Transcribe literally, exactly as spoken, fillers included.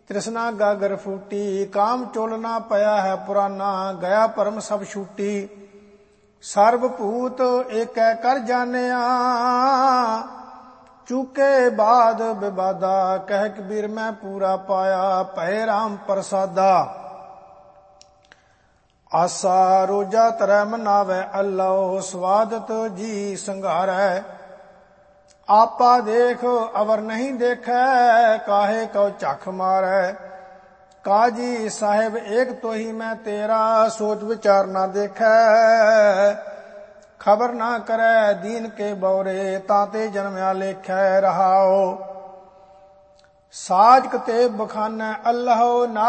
ਤ੍ਰਿਸ਼ਨਾ ਗਾਗਰ ਫੂਟੀ, ਕਾਮ ਚੋਲਨਾ ਪਿਆ ਹੈ ਪੁਰਾਨਾ, ਗਿਆ ਭਰਮ ਸਭ ਛੂਟੀ। ਸਰਬ ਭੂਤ ਏਕੈ ਕਰ ਜਾਣਿਆ, ਚੂਕੇ ਬਾਦ ਵਿਵਾਦਾ, ਕਹਿ ਕਬੀਰ ਮੈਂ ਪੂਰਾ ਪਾਇਆ, ਭਏ ਰਾਮ ਪ੍ਰਸਾਦਾ। ਆਸਾ ਰੋਜਾ ਤਰੈ ਮਨਾਵੈ ਅੱਲਹੁ, ਸਵਾਦਤ ਜੀ ਸੰਘਾਰੈ। ਆਪਾ ਦੇਖ ਅਵਰ ਨਹੀਂ ਦੇਖੈ, ਕਾਹੇ ਕਉ ਝਖ ਮਾਰੈ। ਕਾਜੀ ਸਾਹਿਬ ਏਕ ਤੋਹੀ ਮੈਂ ਤੇਰਾ, ਸੋਚ ਵਿਚਾਰ ਨਾ ਦੇਖੈ। ਖਬਰ ਨਾ ਕਰੈ ਦੀਨ ਕੇ ਬੌਰੇ, ਤਾਤੇ ਜਨਮਿਆ ਲੇਖੈ ਰਹਾਓ। ਸਾਜਕ ਤੇ ਬਖਾਨੈ ਅੱਲਹੁ,